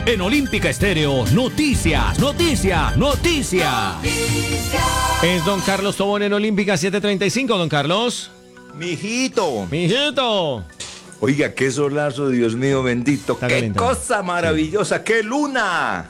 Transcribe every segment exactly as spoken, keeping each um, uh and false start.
En Olímpica Estéreo, noticias, noticias, noticias. Es don Carlos Tobón en Olímpica siete treinta y cinco, don Carlos. Mijito. Mijito. Oiga, qué solazo, Dios mío bendito. Está qué calentando. cosa maravillosa, sí. Qué luna.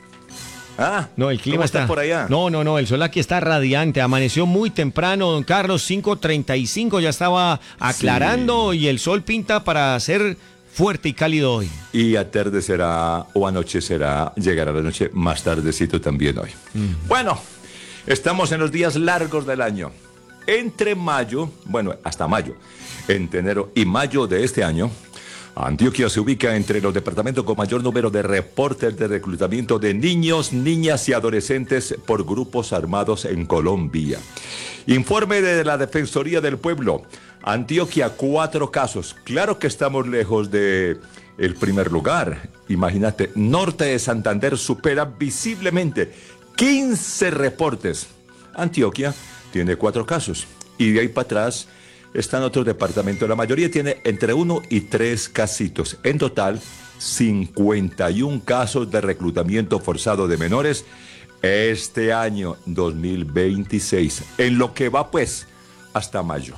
Ah, No, el clima ¿cómo está por allá. No, no, no, el sol aquí está radiante. Amaneció muy temprano, don Carlos, cinco treinta y cinco, ya estaba aclarando, sí. Y el sol pinta para ser fuerte y cálido hoy. Y atardecerá o anochecerá, llegará la noche más tardecito también hoy. Mm. Bueno, estamos en los días largos del año. Entre mayo, bueno, hasta mayo, entre enero y mayo de este año, Antioquia se ubica entre los departamentos con mayor número de reportes de reclutamiento de niños, niñas y adolescentes por grupos armados en Colombia. Informe de la Defensoría del Pueblo. Antioquia, cuatro casos. Claro que estamos lejos de el primer lugar. Imagínate, norte de Santander supera visiblemente quince reportes. Antioquia tiene cuatro casos. Y de ahí para atrás están otros departamentos. La mayoría tiene entre uno y tres casitos. En total, cincuenta y un casos de reclutamiento forzado de menores este año dos mil veintiséis. En lo que va, pues, hasta mayo.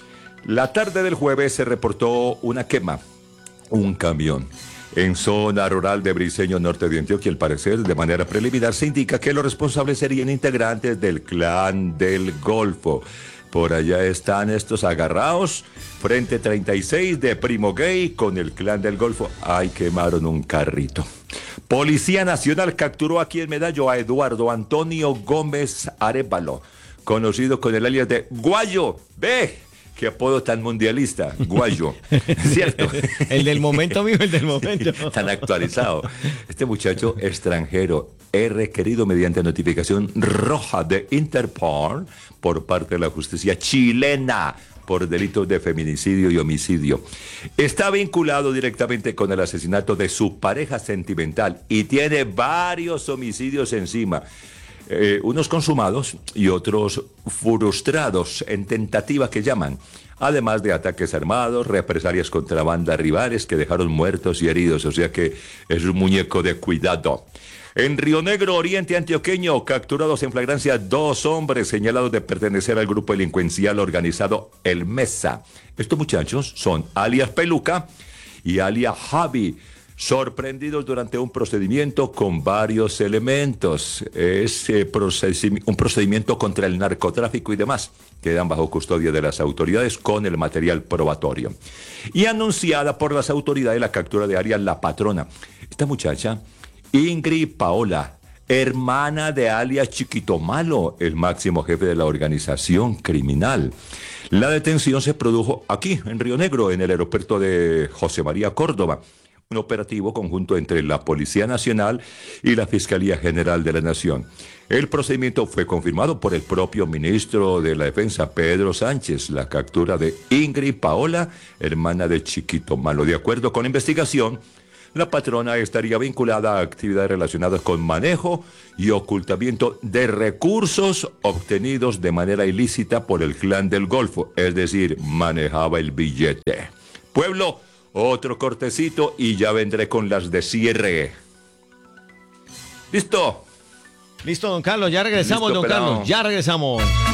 La tarde del jueves se reportó una quema, un camión, en zona rural de Briceño, norte de Antioquia. Al parecer, de manera preliminar, se indica que los responsables serían integrantes del Clan del Golfo. Por allá están estos agarrados, frente treinta y seis de Primo Gay con el Clan del Golfo. Ay, quemaron un carrito. Policía Nacional capturó aquí en Medallo a Eduardo Antonio Gómez Arévalo, conocido con el alias de Guayo. ¡Ve! ¡Qué apodo tan mundialista! Guayo, ¿cierto? El del momento, amigo, el del momento. Sí, tan actualizado. Este muchacho extranjero es requerido mediante notificación roja de Interpol por parte de la justicia chilena por delitos de feminicidio y homicidio. Está vinculado directamente con el asesinato de su pareja sentimental y tiene varios homicidios encima. Eh, unos consumados y otros frustrados en tentativa que llaman, además de ataques armados, represalias contra bandas rivales que dejaron muertos y heridos, o sea que es un muñeco de cuidado. En Río Negro, oriente antioqueño, capturados en flagrancia dos hombres señalados de pertenecer al grupo delincuencial organizado El Mesa. Estos muchachos son alias Peluca y alias Javi, sorprendidos durante un procedimiento con varios elementos. Es eh, procedimi- un procedimiento contra el narcotráfico y demás. Quedan bajo custodia de las autoridades con el material probatorio. Y anunciada por las autoridades la captura de alias La Patrona. Esta muchacha, Ingrid Paola, hermana de alias Chiquito Malo, el máximo jefe de la organización criminal. La detención se produjo aquí, en Río Negro, en el aeropuerto de José María Córdoba. Un operativo conjunto entre la Policía Nacional y la Fiscalía General de la Nación. El procedimiento fue confirmado por el propio ministro de la Defensa, Pedro Sánchez. La captura de Ingrid Paola, hermana de Chiquito Malo. De acuerdo con la investigación, la patrona estaría vinculada a actividades relacionadas con manejo y ocultamiento de recursos obtenidos de manera ilícita por el Clan del Golfo, es decir, manejaba el billete. Pueblo, otro cortecito y ya vendré con las de cierre. ¿Listo? Listo, don Carlos, ya regresamos, Listo, don pelado. Carlos, ya regresamos.